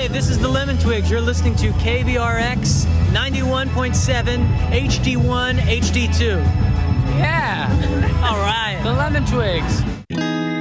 Hey, this is the Lemon Twigs. You're listening to KVRX 91.7 HD1 HD2. Yeah. All right. The Lemon Twigs.